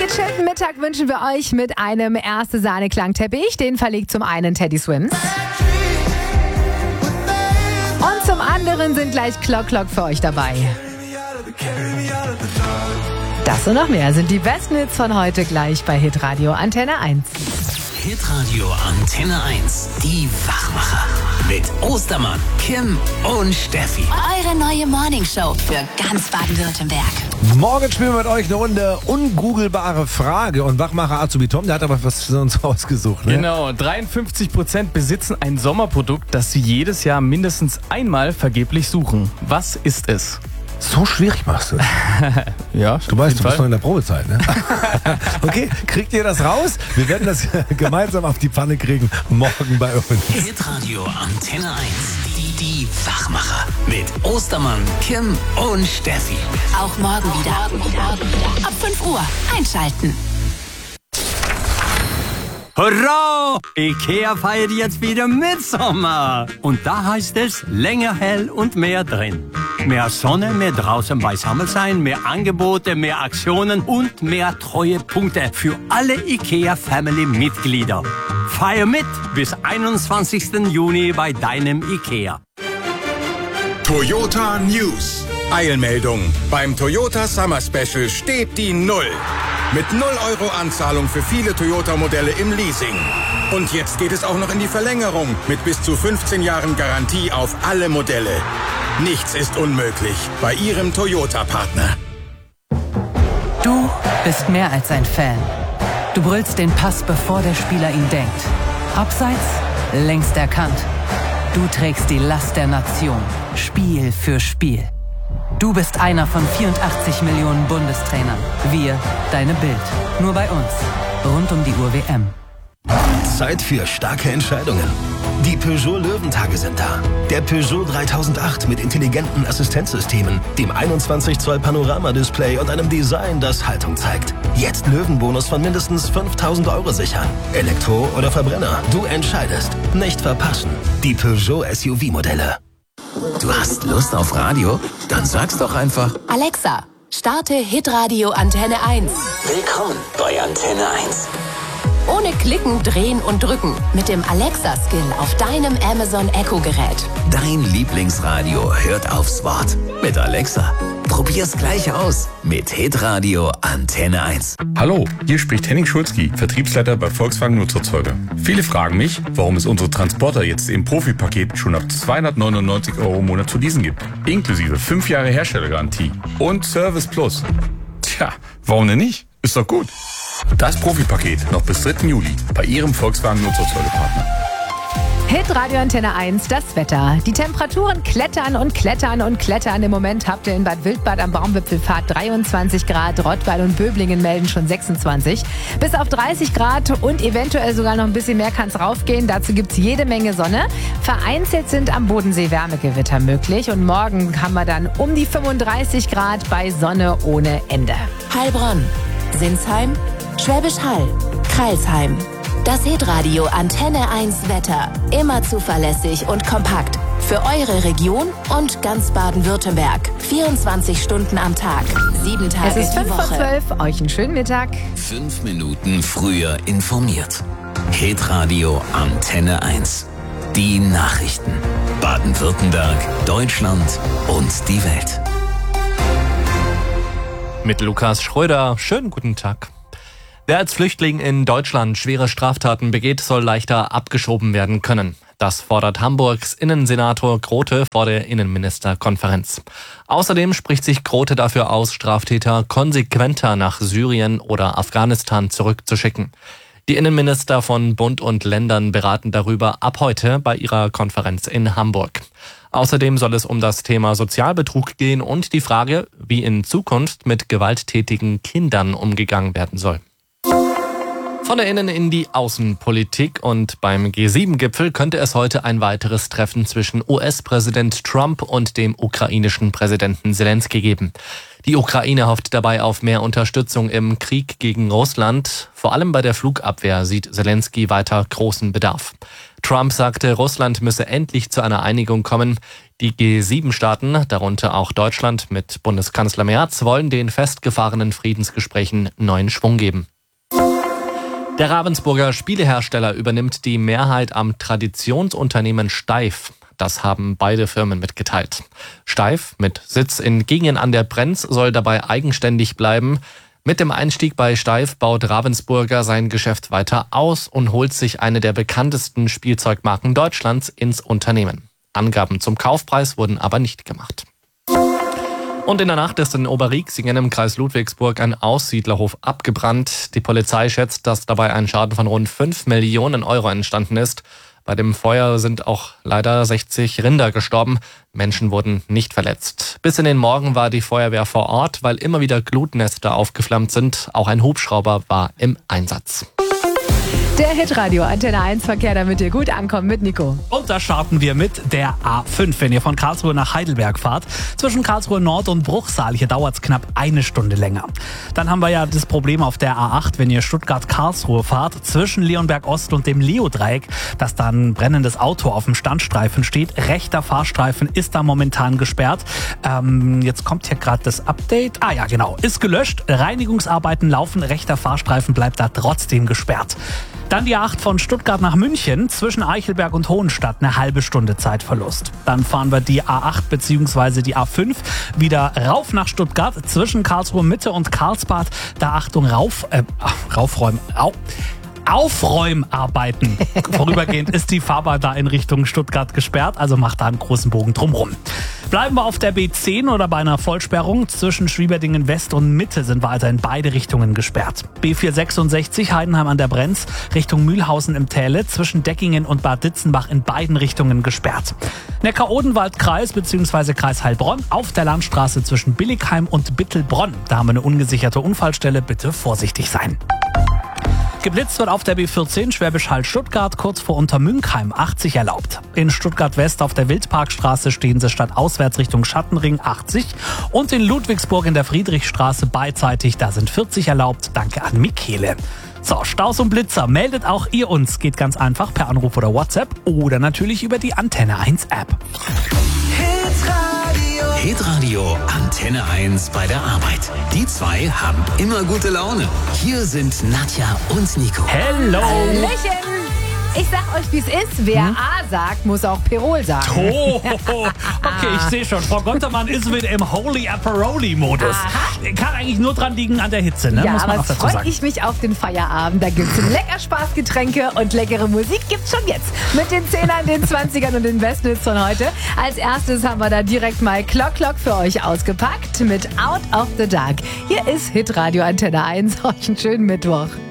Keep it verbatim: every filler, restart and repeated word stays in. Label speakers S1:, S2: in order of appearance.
S1: Gechillten Mittag wünschen wir euch mit einem erste Sahne-Klangteppich. Den verlegt zum einen Teddy Swims. Und zum anderen sind gleich Clock Clock für euch dabei. Das und noch mehr sind die besten Hits von heute gleich bei Hitradio Antenne eins.
S2: Hitradio Antenne eins, die Wachmacher. Mit Ostermann, Kim und Steffi.
S3: Eure neue Morningshow für ganz Baden-Württemberg.
S4: Morgen spielen wir mit euch eine Runde ungoogelbare Frage. Und Wachmacher Azubi Tom, der hat aber was für uns ausgesucht. Ne?
S5: Genau, dreiundfünfzig Prozent besitzen ein Sommerprodukt, das sie jedes Jahr mindestens einmal vergeblich suchen. Was ist es?
S4: So schwierig machst du.
S5: Ja,
S4: du weißt, du bist noch in der Probezeit, ne? Okay, kriegt ihr das raus? Wir werden das gemeinsam auf die Pfanne kriegen, morgen bei uns.
S2: Hitradio Antenne eins, die, die Wachmacher. Mit Ostermann, Kim und Steffi.
S3: Auch morgen wieder. Ab fünf Uhr einschalten.
S6: Hurra! Ikea feiert jetzt wieder Mitsommer. Und da heißt es länger hell und mehr drin. Mehr Sonne, mehr draußen beisammen sein, mehr Angebote, mehr Aktionen und mehr Treuepunkte für alle Ikea-Family-Mitglieder. Feier mit bis einundzwanzigsten Juni bei deinem Ikea.
S7: Toyota News. Eilmeldung. Beim Toyota Summer Special steht die Null. Mit null Euro Anzahlung für viele Toyota-Modelle im Leasing. Und jetzt geht es auch noch in die Verlängerung mit bis zu fünfzehn Jahren Garantie auf alle Modelle. Nichts ist unmöglich bei Ihrem Toyota-Partner.
S8: Du bist mehr als ein Fan. Du brüllst den Pass, bevor der Spieler ihn denkt. Abseits, längst erkannt. Du trägst die Last der Nation, Spiel für Spiel. Du bist einer von vierundachtzig Millionen Bundestrainern. Wir, deine Bild. Nur bei uns. Rund um die Uhr W M.
S9: Zeit für starke Entscheidungen. Die Peugeot Löwentage sind da. Der Peugeot dreitausendacht mit intelligenten Assistenzsystemen, dem einundzwanzig Zoll Panoramadisplay und einem Design, das Haltung zeigt. Jetzt Löwenbonus von mindestens fünftausend Euro sichern. Elektro oder Verbrenner, du entscheidest. Nicht verpassen. Die Peugeot S U V-Modelle.
S2: Du hast Lust auf Radio? Dann sag's doch einfach.
S3: Alexa, starte Hitradio Antenne eins.
S2: Willkommen bei Antenne eins.
S3: Ohne Klicken, Drehen und Drücken. Mit dem Alexa-Skill auf deinem Amazon Echo-Gerät.
S2: Dein Lieblingsradio hört aufs Wort. Mit Alexa. Probier's gleich aus. Mit Hitradio Antenne eins.
S10: Hallo, hier spricht Henning Schulzki, Vertriebsleiter bei Volkswagen Nutzerzeuger. Viele fragen mich, warum es unsere Transporter jetzt im Profipaket schon ab zweihundertneunundneunzig Euro im Monat zu leasen gibt. Inklusive fünf Jahre Herstellergarantie und Service Plus. Tja, warum denn nicht? Ist doch gut. Das Profipaket noch bis dritten Juli bei Ihrem Volkswagen Nutzerzeugerpartner.
S1: Hitradio Antenne eins, das Wetter. Die Temperaturen klettern und klettern und klettern. Im Moment habt ihr in Bad Wildbad am Baumwipfelpfad dreiundzwanzig Grad. Rottweil und Böblingen melden schon sechsundzwanzig. Bis auf dreißig Grad und eventuell sogar noch ein bisschen mehr kann es raufgehen. Dazu gibt es jede Menge Sonne. Vereinzelt sind am Bodensee Wärmegewitter möglich. Und morgen haben wir dann um die fünfunddreißig Grad bei Sonne ohne Ende.
S3: Heilbronn, Sinsheim, Schwäbisch Hall, Crailsheim. Das Hitradio Antenne eins Wetter. Immer zuverlässig und kompakt. Für eure Region und ganz Baden-Württemberg. vierundzwanzig Stunden am Tag. Sieben Tage
S1: Es ist
S3: die
S1: fünf vor
S3: Woche.
S1: zwölf. Euch einen schönen Mittag.
S2: Fünf Minuten früher informiert. Hitradio Antenne eins. Die Nachrichten. Baden-Württemberg, Deutschland und die Welt.
S11: Mit Lukas Schröder. Schönen guten Tag. Wer als Flüchtling in Deutschland schwere Straftaten begeht, soll leichter abgeschoben werden können. Das fordert Hamburgs Innensenator Grote vor der Innenministerkonferenz. Außerdem spricht sich Grote dafür aus, Straftäter konsequenter nach Syrien oder Afghanistan zurückzuschicken. Die Innenminister von Bund und Ländern beraten darüber ab heute bei ihrer Konferenz in Hamburg. Außerdem soll es um das Thema Sozialbetrug gehen und die Frage, wie in Zukunft mit gewalttätigen Kindern umgegangen werden soll. Von der Innen- in die Außenpolitik und beim G sieben Gipfel könnte es heute ein weiteres Treffen zwischen U S-Präsident Trump und dem ukrainischen Präsidenten Zelensky geben. Die Ukraine hofft dabei auf mehr Unterstützung im Krieg gegen Russland. Vor allem bei der Flugabwehr sieht Zelensky weiter großen Bedarf. Trump sagte, Russland müsse endlich zu einer Einigung kommen. Die G sieben Staaten, darunter auch Deutschland mit Bundeskanzler Merz, wollen den festgefahrenen Friedensgesprächen neuen Schwung geben. Der Ravensburger Spielehersteller übernimmt die Mehrheit am Traditionsunternehmen Steiff. Das haben beide Firmen mitgeteilt. Steiff mit Sitz in Gingen an der Brenz soll dabei eigenständig bleiben. Mit dem Einstieg bei Steiff baut Ravensburger sein Geschäft weiter aus und holt sich eine der bekanntesten Spielzeugmarken Deutschlands ins Unternehmen. Angaben zum Kaufpreis wurden aber nicht gemacht. Und in der Nacht ist in Oberriexingen im Kreis Ludwigsburg ein Aussiedlerhof abgebrannt. Die Polizei schätzt, dass dabei ein Schaden von rund fünf Millionen Euro entstanden ist. Bei dem Feuer sind auch leider sechzig Rinder gestorben. Menschen wurden nicht verletzt. Bis in den Morgen war die Feuerwehr vor Ort, weil immer wieder Glutnester aufgeflammt sind. Auch ein Hubschrauber war im Einsatz.
S1: Der Hitradio Antenne eins Verkehr, damit ihr gut ankommt mit Nico.
S12: Und da starten wir mit der A fünf, wenn ihr von Karlsruhe nach Heidelberg fahrt. Zwischen Karlsruhe Nord und Bruchsal, hier dauert es knapp eine Stunde länger. Dann haben wir ja das Problem auf der A acht, wenn ihr Stuttgart-Karlsruhe fahrt, zwischen Leonberg Ost und dem Leo-Dreieck, dass da ein brennendes Auto auf dem Standstreifen steht. Rechter Fahrstreifen ist da momentan gesperrt. Ähm, jetzt kommt hier gerade das Update. Ah ja, genau, ist gelöscht. Reinigungsarbeiten laufen, rechter Fahrstreifen bleibt da trotzdem gesperrt. Dann die A acht von Stuttgart nach München, zwischen Eichelberg und Hohenstadt, eine halbe Stunde Zeitverlust. Dann fahren wir die A acht bzw. die A fünf wieder rauf nach Stuttgart, zwischen Karlsruhe Mitte und Karlsbad. Da Achtung, rauf, äh, raufräumen, au. Aufräumarbeiten. Vorübergehend ist die Fahrbahn da in Richtung Stuttgart gesperrt, also macht da einen großen Bogen drumherum. Bleiben wir auf der B zehn oder bei einer Vollsperrung. Zwischen Schwieberdingen West und Mitte sind weiter in beide Richtungen gesperrt. B vierhundertsechsundsechzig Heidenheim an der Brenz Richtung Mühlhausen im Täle, zwischen Deckingen und Bad Ditzenbach in beiden Richtungen gesperrt. Neckar-Odenwald-Kreis bzw. Kreis Heilbronn auf der Landstraße zwischen Billigheim und Bittelbronn. Da haben wir eine ungesicherte Unfallstelle, bitte vorsichtig sein. Geblitzt wird auf der B vierzehn Schwäbisch Hall Stuttgart, kurz vor Untermünkheim, achtzig erlaubt. In Stuttgart West auf der Wildparkstraße stehen sie statt auswärts Richtung Schattenring achtzig. Und in Ludwigsburg in der Friedrichstraße beidseitig, da sind vierzig erlaubt. Danke an Michele. So, Staus und Blitzer, meldet auch ihr uns. Geht ganz einfach per Anruf oder WhatsApp oder natürlich über die Antenne eins App.
S2: Hitradio Antenne eins bei der Arbeit. Die zwei haben immer gute Laune. Hier sind Nadja und Nico.
S12: Hello!
S1: Hallöchen! Ich sag euch, wie es ist. Wer hm? A sagt, muss auch Pirol sagen.
S12: Oh, okay, ich sehe schon. Frau Gontermann ist wieder im Holy Aperoli-Modus. Kann eigentlich nur dran liegen an der Hitze, ne?
S1: Ja,
S12: muss man
S1: aber
S12: auch dazu
S1: freue
S12: sagen.
S1: ich mich auf den Feierabend. Da gibt's lecker Spaßgetränke und leckere Musik gibt's schon jetzt. Mit den Zehnern, den Zwanzigern und den Besthits von heute. Als erstes haben wir da direkt mal Clock Clock für euch ausgepackt mit Out of the Dark. Hier ist Hitradio Antenne eins. Euch einen schönen Mittwoch.